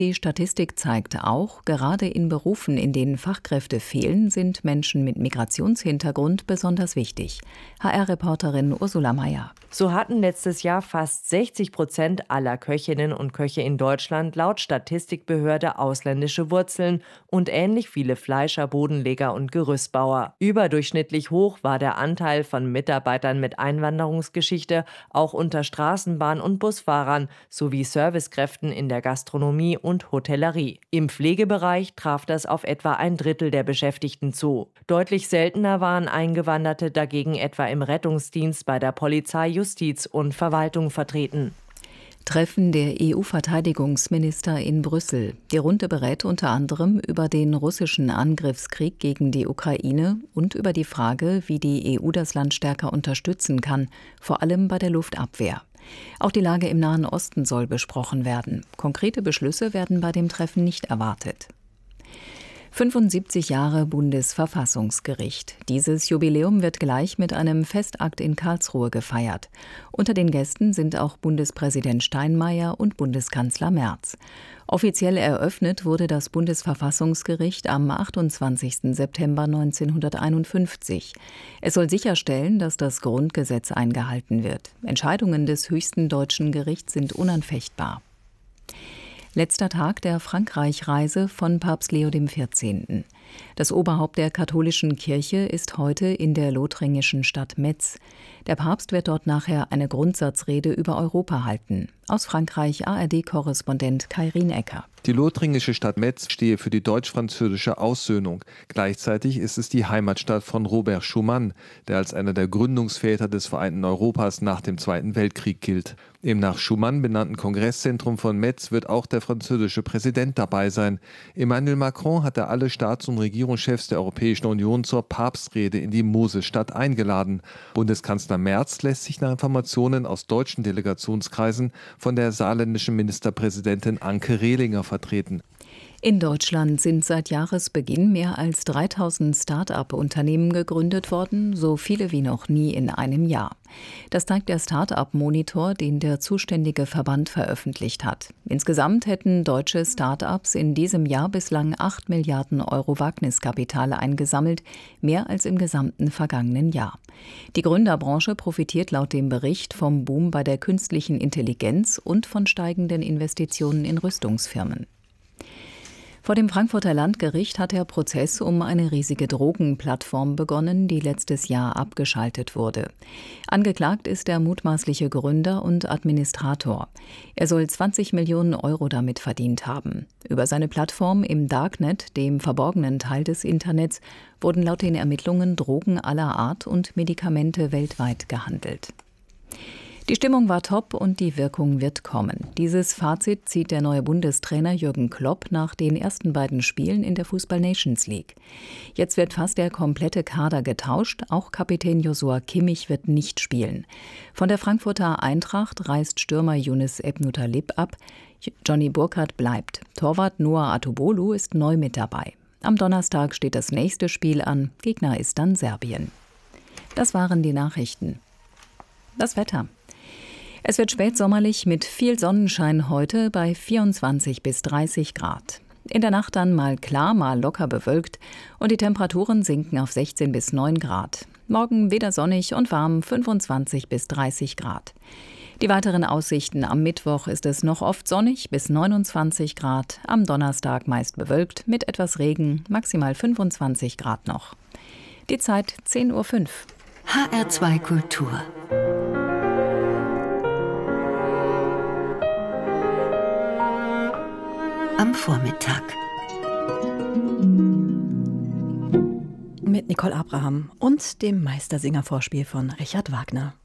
Die Statistik zeigt auch, gerade in Berufen, in denen Fachkräfte fehlen, sind Menschen mit Migrationshintergrund besonders wichtig. HR-Reporterin Ursula Mayer. So hatten letztes Jahr fast 60% aller Köchinnen und Köche in Deutschland laut Statistikbehörde ausländische Wurzeln und ähnlich viele Fleischer, Bodenleger und Gerüstbauer. Überdurchschnittlich hoch war der Anteil von Mitarbeitern mit Einwanderungsgeschichte auch unter Straßenbahn- und Busfahrern sowie Servicekräften in der Gastronomie und Hotellerie. Im Pflegebereich traf das auf etwa 1/3 der Beschäftigten zu. Deutlich seltener waren Eingewanderte dagegen etwa im Rettungsdienst, bei der Polizei, Justiz und Verwaltung vertreten. Treffen der EU-Verteidigungsminister in Brüssel. Die Runde berät unter anderem über den russischen Angriffskrieg gegen die Ukraine und über die Frage, wie die EU das Land stärker unterstützen kann, vor allem bei der Luftabwehr. Auch die Lage im Nahen Osten soll besprochen werden. Konkrete Beschlüsse werden bei dem Treffen nicht erwartet. 75 Jahre Bundesverfassungsgericht. Dieses Jubiläum wird gleich mit einem Festakt in Karlsruhe gefeiert. Unter den Gästen sind auch Bundespräsident Steinmeier und Bundeskanzler Merz. Offiziell eröffnet wurde das Bundesverfassungsgericht am 28. September 1951. Es soll sicherstellen, dass das Grundgesetz eingehalten wird. Entscheidungen des höchsten deutschen Gerichts sind unanfechtbar. Letzter Tag der Frankreich-Reise von Papst Leo XIV. Das Oberhaupt der katholischen Kirche ist heute in der lothringischen Stadt Metz. Der Papst wird dort nachher eine Grundsatzrede über Europa halten. Aus Frankreich ARD-Korrespondent Kai Rienecker. Die lothringische Stadt Metz stehe für die deutsch-französische Aussöhnung. Gleichzeitig ist es die Heimatstadt von Robert Schuman, der als einer der Gründungsväter des vereinten Europas nach dem Zweiten Weltkrieg gilt. Im nach Schuman benannten Kongresszentrum von Metz wird auch der französische Präsident dabei sein. Emmanuel Macron hatte alle Staats- und Regierungschefs der Europäischen Union zur Papstrede in die Mosestadt eingeladen. Bundeskanzler Merz lässt sich nach Informationen aus deutschen Delegationskreisen von der saarländischen Ministerpräsidentin Anke Rehlinger vertreten. In Deutschland sind seit Jahresbeginn mehr als 3000 Start-up-Unternehmen gegründet worden, so viele wie noch nie in einem Jahr. Das zeigt der Start-up-Monitor, den der zuständige Verband veröffentlicht hat. Insgesamt hätten deutsche Start-ups in diesem Jahr bislang 8 Milliarden Euro Wagniskapital eingesammelt, mehr als im gesamten vergangenen Jahr. Die Gründerbranche profitiert laut dem Bericht vom Boom bei der künstlichen Intelligenz und von steigenden Investitionen in Rüstungsfirmen. Vor dem Frankfurter Landgericht hat der Prozess um eine riesige Drogenplattform begonnen, die letztes Jahr abgeschaltet wurde. Angeklagt ist der mutmaßliche Gründer und Administrator. Er soll 20 Millionen Euro damit verdient haben. Über seine Plattform im Darknet, dem verborgenen Teil des Internets, wurden laut den Ermittlungen Drogen aller Art und Medikamente weltweit gehandelt. Die Stimmung war top und die Wirkung wird kommen. Dieses Fazit zieht der neue Bundestrainer Jürgen Klopp nach den ersten beiden Spielen in der Fußball-Nations League. Jetzt wird fast der komplette Kader getauscht, auch Kapitän Joshua Kimmich wird nicht spielen. Von der Frankfurter Eintracht reist Stürmer Younes Ebn-Talib ab, Johnny Burkhardt bleibt. Torwart Noah Atubolu ist neu mit dabei. Am Donnerstag steht das nächste Spiel an, Gegner ist dann Serbien. Das waren die Nachrichten. Das Wetter. Es wird spätsommerlich mit viel Sonnenschein heute bei 24 bis 30 Grad. In der Nacht dann mal klar, mal locker bewölkt und die Temperaturen sinken auf 16 bis 9 Grad. Morgen wieder sonnig und warm, 25 bis 30 Grad. Die weiteren Aussichten: am Mittwoch ist es noch oft sonnig bis 29 Grad, am Donnerstag meist bewölkt mit etwas Regen, maximal 25 Grad noch. Die Zeit 10:05 Uhr. HR2 Kultur. Am Vormittag. Mit Nicole Abraham und dem Meistersinger-Vorspiel von Richard Wagner.